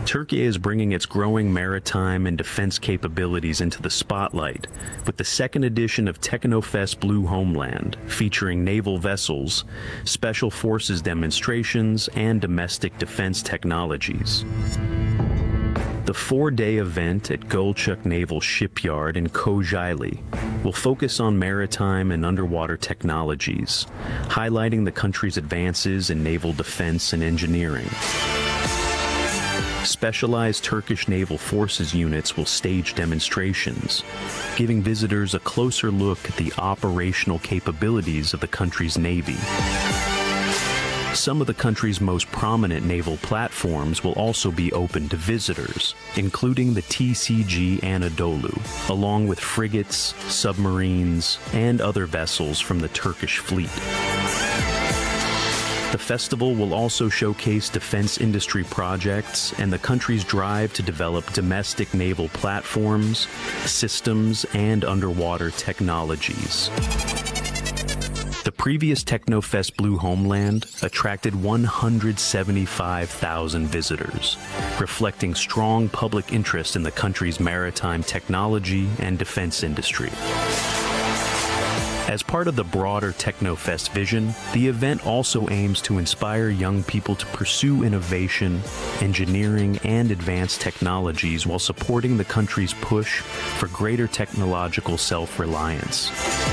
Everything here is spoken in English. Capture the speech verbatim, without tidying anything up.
Turkey is bringing its growing maritime and defense capabilities into the spotlight with the second edition of Technofest Blue Homeland, featuring naval vessels, special forces demonstrations, and domestic defense technologies. The four-day event at Gölcük Naval Shipyard in Kocaeli will focus on maritime and underwater technologies, highlighting the country's advances in naval defense and engineering. Specialized Turkish Naval Forces units will stage demonstrations, giving visitors a closer look at the operational capabilities of the country's Navy. Some of the country's most prominent naval platforms will also be open to visitors, including the T C G Anadolu, along with frigates, submarines, and other vessels from the Turkish fleet. The festival will also showcase defense industry projects and the country's drive to develop domestic naval platforms, systems, and underwater technologies. The previous Technofest Blue Homeland attracted one hundred seventy-five thousand visitors, reflecting strong public interest in the country's maritime technology and defense industry. As part of the broader Technofest vision, the event also aims to inspire young people to pursue innovation, engineering, and advanced technologies while supporting the country's push for greater technological self-reliance.